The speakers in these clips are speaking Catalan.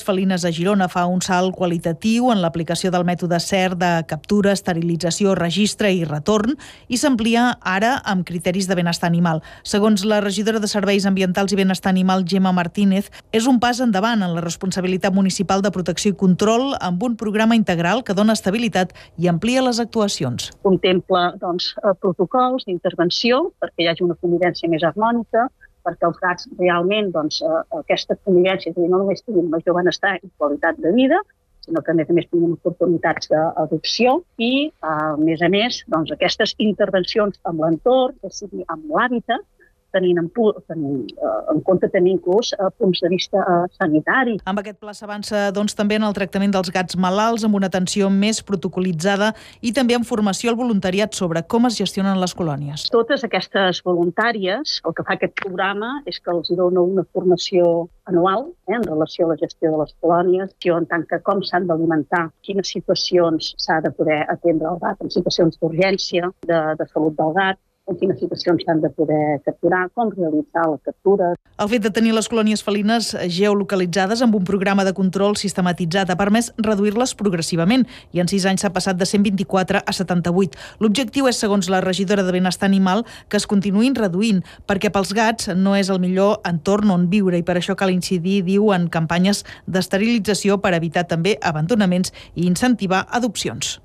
felines a Girona fa un salt qualitatiu en l'aplicació del mètode CER de captura, esterilització, registre i retorn i s'amplia ara amb criteris de benestar animal. Segons la regidora de Serveis Ambientals i Benestar Animal, Gemma Martínez, és un pas endavant en la responsabilitat municipal de protecció i control amb un programa integral que dona estabilitat i amplia les actuacions. Contempla protocols d'intervenció perquè hi hagi una convivència més harmònica, perquè els gats realment aquesta convivència no només tinguin major benestar i qualitat de vida, sinó que a més tinguin oportunitats d'adopció i, a més, aquestes intervencions amb l'entorn, que sigui amb l'hàbitat, tenint en compte tenir inclús punts de vista sanitari. Amb aquest pla s'avança també en el tractament dels gats malalts, amb una atenció més protocolitzada i també amb formació al voluntariat sobre com es gestionen les colònies. Totes aquestes voluntàries, el que fa aquest programa és que els dona una formació anual en relació a la gestió de les colònies, en tant que com s'han d'alimentar, quines situacions s'ha de poder atendre el gat, en situacions d'urgència, de salut del gat, en quines situacions s'han de poder capturar, com realitzar la captura. El fet de tenir les colònies felines geolocalitzades amb un programa de control sistematitzat ha permès reduir-les progressivament i en 6 anys s'ha passat de 124 a 78. L'objectiu és, segons la regidora de Benestar Animal, que es continuïn reduint, perquè pels gats no és el millor entorn on viure i per això cal incidir, diu, en campanyes d'esterilització per evitar també abandonaments i incentivar adopcions.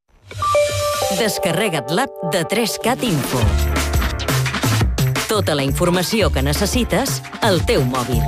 Descarrega't l'app de 3CAT Info. Tota la informació que necessites al teu mòbil.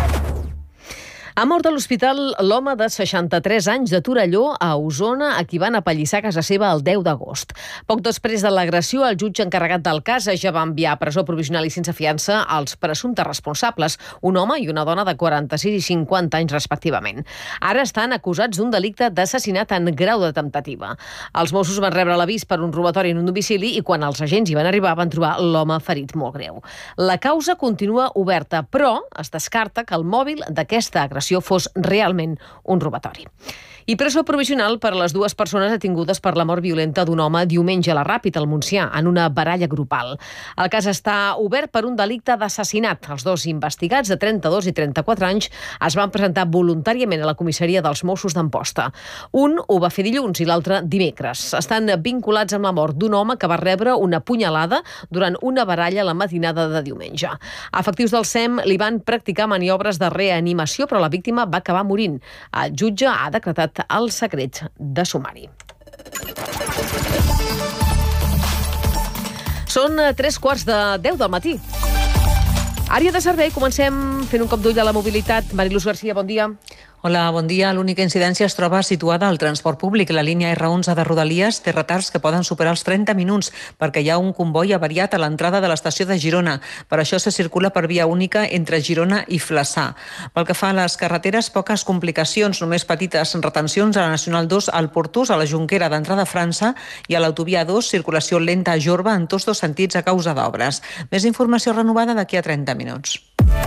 Ha mort a l'hospital l'home de 63 anys de Torelló, a Osona, a qui van apallissar a casa seva el 10 d'agost. Poc després de l'agressió, el jutge encarregat del cas ja va enviar a presó provisional i sense fiança als presumptes responsables, un home i una dona de 46 i 50 anys respectivament. Ara estan acusats d'un delicte d'assassinat en grau de temptativa. Els Mossos van rebre l'avís per un robatori en un domicili i quan els agents hi van arribar van trobar l'home ferit molt greu. La causa continua oberta, però es descarta que el mòbil d'aquesta agressió fos realment un robatori. I presó provisional per a les 2 persones detingudes per la mort violenta d'un home diumenge a la Ràpita, al Montsià, en una baralla grupal. El cas està obert per un delicte d'assassinat. Els 2 investigats, de 32 i 34 anys, es van presentar voluntàriament a la comissaria dels Mossos d'Amposta. Un ho va fer dilluns i l'altre dimecres. Estan vinculats amb la mort d'un home que va rebre una punyalada durant una baralla la matinada de diumenge. Efectius del SEM li van practicar maniobres de reanimació, però la víctima va acabar morint. El jutge ha decretat el secret de sumari. Són 3:15 del matí. Àrea de servei, comencem fent un cop d'ull a la mobilitat. Mariluz Garcia, bon dia. Hola, bon dia. L'única incidència es troba situada al transport públic. La línia R11 de Rodalies té retards que poden superar els 30 minuts perquè hi ha un comboi avariat a l'entrada de l'estació de Girona. Per això se circula per via única entre Girona i Flaçà. Pel que fa a les carreteres, poques complicacions, només petites retencions a la Nacional 2 al Portús, a la Jonquera d'entrada a França i a l'autovia 2, circulació lenta a Jorba en tots 2 sentits a causa d'obres. Més informació renovada d'aquí a 30 minuts.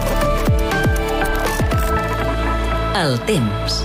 El temps.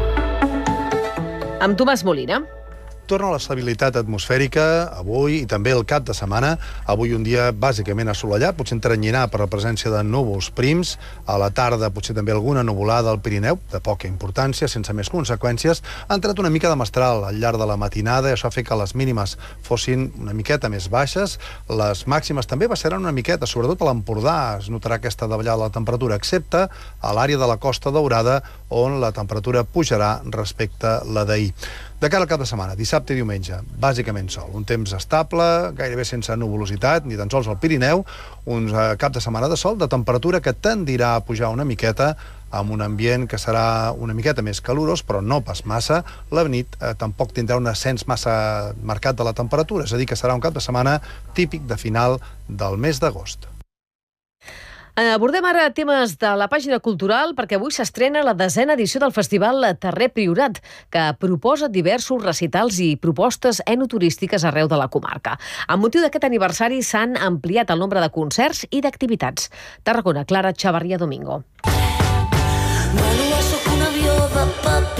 Amb Tomàs Molina. Torna l'estabilitat atmosfèrica avui i també el cap de setmana. Avui un dia bàsicament assolellat, potser entrenyirà per la presència de núvols prims. A la tarda potser també alguna nuvolada al Pirineu, de poca importància, sense més conseqüències. Ha entrat una mica de mestral al llarg de la matinada i això ha fet que les mínimes fossin una miqueta més baixes. Les màximes també baixaran una miqueta, sobretot a l'Empordà. Es notarà aquesta davallada de la temperatura, excepte a l'àrea de la Costa Daurada, on la temperatura pujarà respecte a la d'ahir. De cara al cap de setmana, dissabte i diumenge, bàsicament sol. Un temps estable, gairebé sense nuvolositat, ni tan sols al Pirineu. Un cap de setmana de sol, de temperatura que tendirà a pujar una miqueta, amb un ambient que serà una miqueta més calorós, però no pas massa. La nit tampoc tindrà un ascens massa marcat de la temperatura, és a dir, que serà un cap de setmana típic de final del mes d'agost. Abordem ara temes de la pàgina cultural perquè avui s'estrena la 10a edició del Festival Terrer Priorat, que proposa diversos recitals i propostes enoturístiques arreu de la comarca. Amb motiu d'aquest aniversari s'han ampliat el nombre de concerts i d'activitats. Tarragona, Clara Chavarria Domingo. No sóc un avió de paper,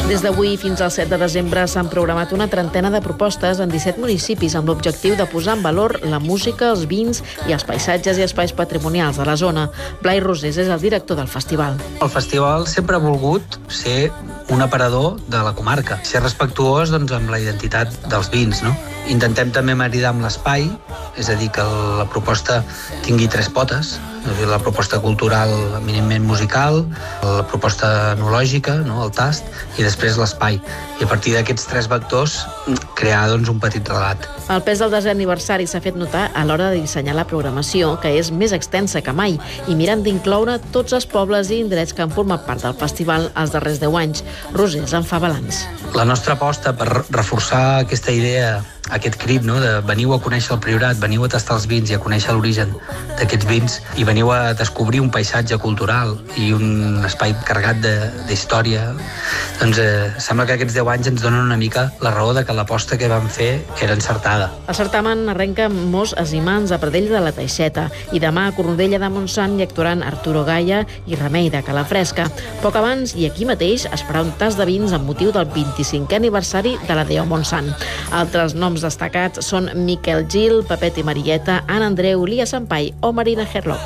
Des d'avui fins al 7 de desembre s'han programat una trentena de propostes en 17 municipis amb l'objectiu de posar en valor la música, els vins i els paisatges i espais patrimonials de la zona. Blai Rosés és el director del festival. El festival sempre ha volgut ser un aparador de la comarca, ser respectuós amb la identitat dels vins. Intentem també maridar amb l'espai, és a dir, que la proposta tingui tres potes, la proposta cultural eminentment musical, la proposta enològica, el tast, i després l'espai. I a partir d'aquests tres vectors crear un petit relat. El pes del 10è aniversari s'ha fet notar a l'hora de dissenyar la programació, que és més extensa que mai, i mirant d'incloure tots els pobles i indrets que han format part del festival els darrers 10 anys. Rosés en fa balanç. La nostra aposta per reforçar aquesta idea, aquest crit, de veniu a conèixer el Priorat, veniu a tastar els vins i a conèixer l'origen d'aquests vins i veniu a descobrir un paisatge cultural i un espai carregat d'història, sembla que aquests 10 anys ens donen una mica la raó de que l'aposta que vam fer era encertada. El certamen arrenca amb Mos Asimans a Pradell de la Teixeta i demà a Cornudella de Montsant hi actuaran Arturo Gaia i Remei de Calafresca. Poc abans i aquí mateix es farà un tast de vins amb motiu del 25è aniversari de la Deo Montsant. Altres noms destacats són Miquel Gil, Pepet i Marieta, Anna Andreu, Lia Sampai o Marina Herlop.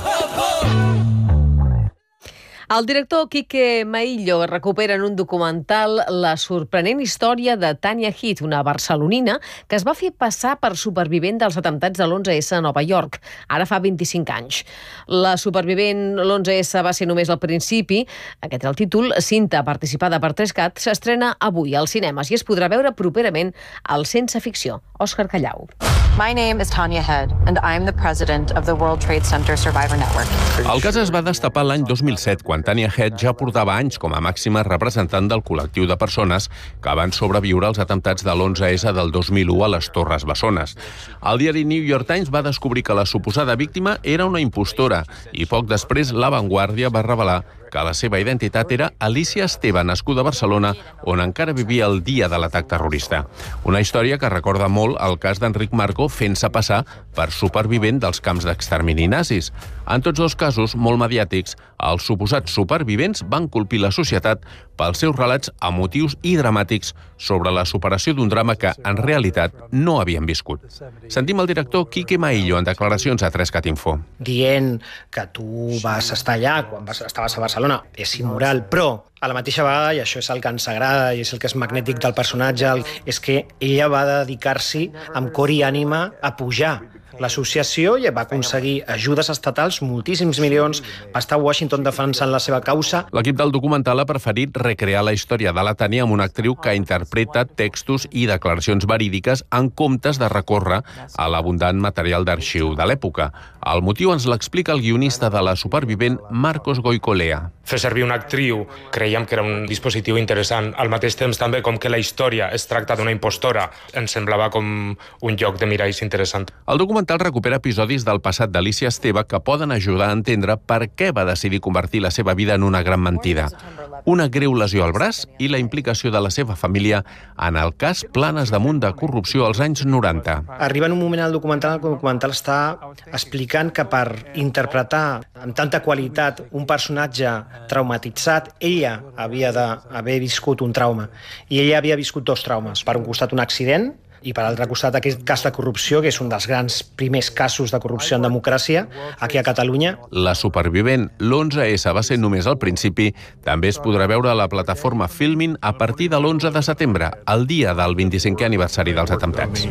El director Quique Maillo recupera en un documental la sorprenent història de Tanya Heath, una barcelonina que es va fer passar per supervivent dels atemptats de l'11S a Nova York. Ara fa 25 anys. La supervivent l'11S va ser només al principi. Aquest és el títol. Cinta, participada per 3CAT, s'estrena avui als cinemes i es podrà veure properament al Sense Ficció. Òscar Callau. My name is Tanya Head, and I'm the president of the World Trade Center Survivor Network. El cas es va destapar l'any 2007, quan Tanya Head ja portava anys com a màxima representant del col·lectiu de persones que van sobreviure als atemptats de l'11S del 2001 a les Torres Bessones. El diari New York Times va descobrir que la suposada víctima era una impostora i poc després La Vanguardia va revelar que la seva identitat era Alicia Esteve, nascuda a Barcelona, on encara vivia el dia de l'atac terrorista. Una història que recorda molt el cas d'Enric Marco fent-se passar per supervivent dels camps d'extermini nazis. En tots dos casos, molt mediàtics, els suposats supervivents van colpir la societat pels seus relats emotius i dramàtics sobre la superació d'un drama que, en realitat, no havien viscut. Sentim el director Quique Maillo en declaracions a 3CAT Info. Dient que tu vas estar allà quan estaves a Barcelona és immoral, però a la mateixa vegada, i això és el que ens agrada i és el que és magnètic del personatge, és que ella va dedicar-s'hi amb cor i ànima a pujar l'associació i va aconseguir ajudes estatals, moltíssims milions, va estar a Washington defensant la seva causa. L'equip del documental ha preferit recrear la història de la Tània amb una actriu que interpreta textos i declaracions verídiques en comptes de recórrer a l'abundant material d'arxiu de l'època. El motiu ens l'explica el guionista de la supervivent Marcos Goicolea. Fer servir una actriu creiem que era un dispositiu interessant. Al mateix temps també, com que la història es tracta d'una impostora, ens semblava com un joc de miralls interessant. El documental recupera episodis del passat d'Alicia Esteve que poden ajudar a entendre per què va decidir convertir la seva vida en una gran mentida. Una greu lesió al braç i la implicació de la seva família en el cas Planes damunt de corrupció als anys 90. Arriba en un moment al documental en què el documental està explicant que per interpretar amb tanta qualitat un personatge traumatitzat, ella havia d'haver viscut un trauma. I ella havia viscut dos traumes. Per un costat, un accident, i per l'altre costat aquest cas de corrupció, que és un dels grans primers casos de corrupció en democràcia aquí a Catalunya. La supervivent, l'11S, va ser només al principi. També es podrà veure a la plataforma Filmin a partir de l'11 de setembre, el dia del 25è aniversari dels atemptats.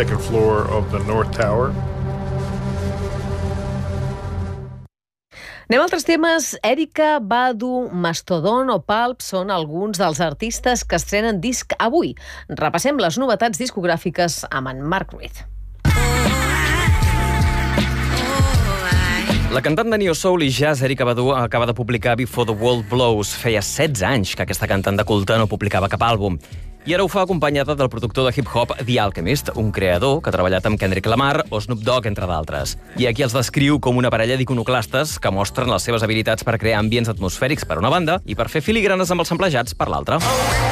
Anem a altres temes. Erika Badu, Mastodon o Pulp són alguns dels artistes que estrenen disc avui. Repassem les novetats discogràfiques amb en Marc Ruiz. La cantant de neo soul i jazz Erika Badu acaba de publicar Before the World Blows. Feia 16 anys que aquesta cantant de culte no publicava cap àlbum. I ara ho fa acompanyada del productor de hip-hop The Alchemist, un creador que ha treballat amb Kendrick Lamar o Snoop Dogg, entre d'altres. I aquí els descriu com una parella d'iconoclastes que mostren les seves habilitats per crear ambients atmosfèrics per una banda i per fer filigranes amb els samplejats per l'altra.